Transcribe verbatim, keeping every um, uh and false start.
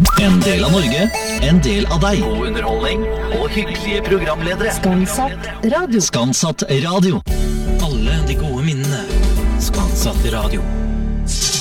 En del av Norge, en del av deg. God underholdning og hyggelige programledere. Skansatt radio. Skansatt radio. Alle de gode minnene. Skansatt radio.